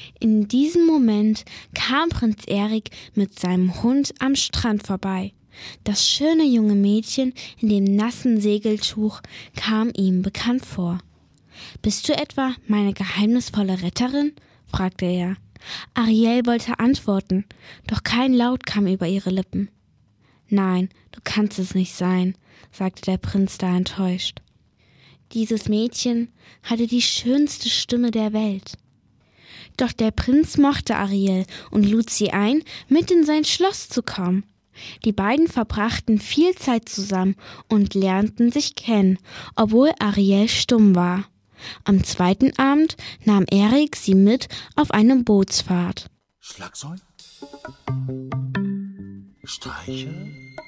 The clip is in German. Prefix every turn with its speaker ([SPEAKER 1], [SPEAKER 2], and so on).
[SPEAKER 1] In diesem Moment kam Prinz Erik mit seinem Hund am Strand vorbei. Das schöne junge Mädchen in dem nassen Segeltuch kam ihm bekannt vor. »Bist du etwa meine geheimnisvolle Retterin?« fragte er. Ariel wollte antworten, doch kein Laut kam über ihre Lippen. »Nein, du kannst es nicht sein«, sagte der Prinz da enttäuscht. Dieses Mädchen hatte die schönste Stimme der Welt. Doch der Prinz mochte Ariel und lud sie ein, mit in sein Schloss zu kommen. Die beiden verbrachten viel Zeit zusammen und lernten sich kennen, obwohl Ariel stumm war. Am zweiten Abend nahm Erik sie mit auf eine Bootsfahrt.
[SPEAKER 2] Schlagzeug, Streiche,